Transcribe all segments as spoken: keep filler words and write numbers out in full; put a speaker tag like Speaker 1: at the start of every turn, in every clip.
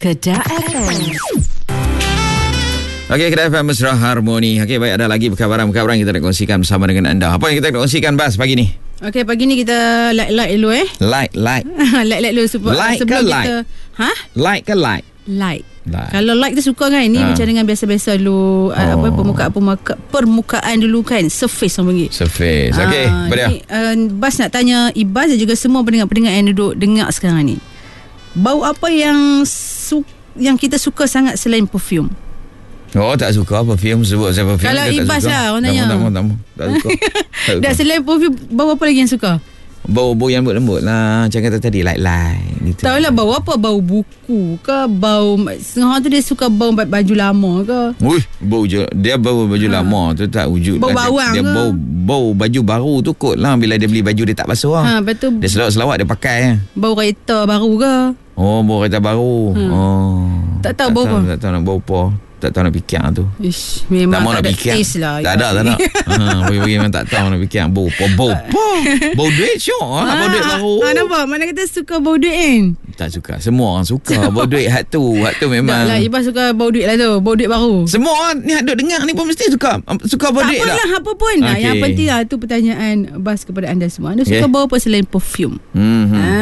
Speaker 1: Kedah F M.
Speaker 2: Okey, Kedah F M Mesra Harmoni. Okey, baik, ada lagi perkabaran-perkabaran kita nak kongsikan bersama dengan anda. Apa yang kita nak kongsikan, Bas, pagi ni?
Speaker 3: Okey, pagi ni kita like-like dulu eh.
Speaker 2: Like, like.
Speaker 3: like-like dulu sebab
Speaker 2: Like
Speaker 3: sebelum
Speaker 2: ke
Speaker 3: kita
Speaker 2: like?
Speaker 3: Ha?
Speaker 2: Like ke like?
Speaker 3: Like.
Speaker 2: Like.
Speaker 3: Kalau like tu suka kan, ni
Speaker 2: Ha.
Speaker 3: macam dengan biasa-biasa dulu, oh. apa permukaan permukaan permukaan dulu kan, surface orang panggil.
Speaker 2: Surface. Okey,
Speaker 3: Ah,
Speaker 2: apa dia?
Speaker 3: ni, uh, Bas nak tanya Ibas dan juga semua pendengar-pendengar yang duduk dengar sekarang ni. Bau apa yang su- yang kita suka sangat selain perfume?
Speaker 2: Oh, tak suka perfume, sebut saya perfume.
Speaker 3: Kalau
Speaker 2: dia tak
Speaker 3: Ibas
Speaker 2: suka.
Speaker 3: lah, orang
Speaker 2: Tak
Speaker 3: tanya.
Speaker 2: mau, tak mau, tak mau. Tak suka. Tak
Speaker 3: Dah
Speaker 2: suka.
Speaker 3: selain perfume, bau apa lagi yang suka?
Speaker 2: Bau-bau yang lembut-lembut lah. Macam kata tadi, like-like gitu.
Speaker 3: Tahu lah bau apa? Bau buku ke? Bau setengah orang tu dia suka bau baju lama ke?
Speaker 2: Ui, bau je. Dia bau baju ha. lama tu tak wujud.
Speaker 3: Bau
Speaker 2: lah.
Speaker 3: bawang
Speaker 2: Dia
Speaker 3: ke?
Speaker 2: bau bau baju baru tu kot lah. Bila dia beli baju dia tak basuh lah.
Speaker 3: Ha, lepas tu
Speaker 2: Dia selawat-selawat dia pakai.
Speaker 3: bau kereta baru ke?
Speaker 2: Oh, bau kereta baru.
Speaker 3: Hmm.
Speaker 2: Oh.
Speaker 3: Tak tahu bau apa?
Speaker 2: Tak tahu nak bau apa. Tak tahu nak fikir tu.
Speaker 3: Ish,
Speaker 2: Tak
Speaker 3: memang
Speaker 2: mau nak
Speaker 3: tak, ada
Speaker 2: fikir.
Speaker 3: taste lah.
Speaker 2: Tak ada, tak ada. Ha, bagi-bagi memang tak tahu nak fikir. Bau apa? Bau apa? Bau duit syok. Ha, bau duit baru.
Speaker 3: Ha, nampak? Mana kata suka bau duit kan?
Speaker 2: Tak suka. Semua orang suka bau duit. Hat tu. Hat tu memang.
Speaker 3: Tak lah, Ibas suka bau duit lah tu. Bau duit baru.
Speaker 2: Semua orang ni duk dengar ni pun mesti suka. Suka bau
Speaker 3: Tak
Speaker 2: duit tak?
Speaker 3: apalah, apa pun. Okay.
Speaker 2: Okey.
Speaker 3: Yang penting lah tu pertanyaan Bas kepada anda semua. Anda suka
Speaker 2: Okay.
Speaker 3: bau apa selain perfume?
Speaker 2: Hmm.
Speaker 3: Ha.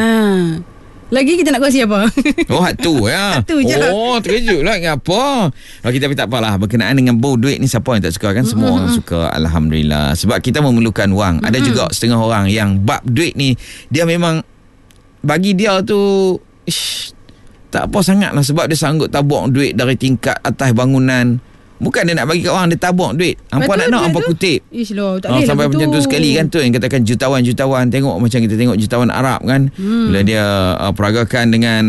Speaker 3: Lagi kita nak kongsi apa?
Speaker 2: Oh, hat tu ya.
Speaker 3: Hat tu je.
Speaker 2: Oh, terkejut lah. Kenapa? Okey, tapi tak apalah. Berkenaan dengan bau duit ni, siapa yang tak suka kan? Semua orang suka. Alhamdulillah. Sebab kita memerlukan wang. Ada juga setengah orang yang bab duit ni, dia memang bagi dia tu ish, tak apa sangat lah. Sebab dia sanggup tabung duit dari tingkat atas bangunan. Bukan dia nak bagi kat orang, dia tabung duit. Hampa nak
Speaker 3: Betul,
Speaker 2: nak, hampa
Speaker 3: betul.
Speaker 2: kutip.
Speaker 3: Ish loh, tak
Speaker 2: Oh,
Speaker 3: boleh
Speaker 2: sampai
Speaker 3: lah
Speaker 2: macam tu
Speaker 3: betul.
Speaker 2: sekali kan, tu yang katakan jutawan-jutawan. Tengok macam kita tengok jutawan Arab kan, hmm. bila dia uh, peragakan dengan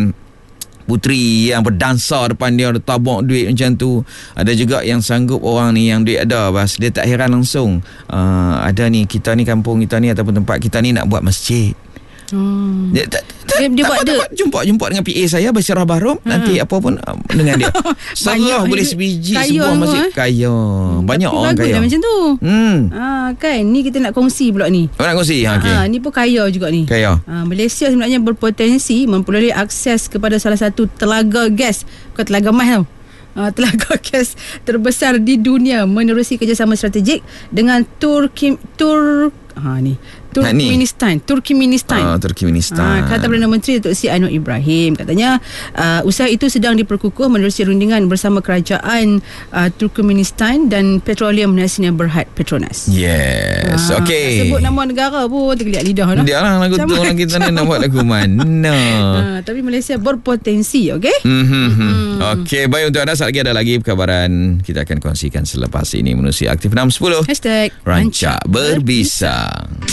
Speaker 2: puteri yang berdansa depan dia, ada tabung duit macam tu. Ada juga yang sanggup orang ni yang duit ada, bas dia tak heran langsung. Uh, ada ni, kita ni kampung kita ni ataupun tempat kita ni nak buat masjid.
Speaker 3: Hmm.
Speaker 2: Dia, tak, tak,
Speaker 3: Dia- dia
Speaker 2: tak
Speaker 3: buat
Speaker 2: apa,
Speaker 3: dia-
Speaker 2: tak apa. Jumpa jumpa dengan P A saya Basyirah Bahrom, hmm. nanti apa pun uh, dengan dia. Sarah
Speaker 3: Banyak
Speaker 2: boleh
Speaker 3: duit.
Speaker 2: sebiji
Speaker 3: Kaya
Speaker 2: sebuah
Speaker 3: tu,
Speaker 2: masjid.
Speaker 3: eh?
Speaker 2: Kaya. Banyak
Speaker 3: Tapi
Speaker 2: orang
Speaker 3: bagus
Speaker 2: kaya.
Speaker 3: lah macam tu.
Speaker 2: Hmm.
Speaker 3: Ah, kan ni kita nak kongsi pula ni.
Speaker 2: Awak nak kongsi? Ha, okey.
Speaker 3: Ah, ni pun kaya juga ni.
Speaker 2: Kaya.
Speaker 3: Ah, Malaysia sebenarnya berpotensi memperoleh akses kepada salah satu telaga gas, bukan telaga mas tau. Uh, telaga gas terbesar di dunia menerusi kerjasama strategik dengan Turki Tur ha ni Turkmenistan Turkmenistan
Speaker 2: Ah, Turkmenistan.
Speaker 3: Ah, kata Perdana Menteri Datuk Seri Anwar Ibrahim, katanya uh, usaha itu sedang diperkukuh menerusi rundingan bersama kerajaan uh, Turkmenistan dan Petroleum Nasional Berhad Petronas.
Speaker 2: Yes.
Speaker 3: Ah,
Speaker 2: Okey.
Speaker 3: nak sebut nama negara pun tergeliat lidah no?
Speaker 2: Dia lah lagu tu
Speaker 3: Macam-
Speaker 2: orang kita ni nak buat lagu mana.
Speaker 3: Ah, tapi Malaysia berpotensi, okey?
Speaker 2: Mm-hmm. Mm. Okey, baik, untuk anda saat lagi ada lagi perkabaran kita akan kongsikan selepas ini menerusi Aktif enam sepuluh.
Speaker 3: Hashtag
Speaker 2: Rancak Berbisa.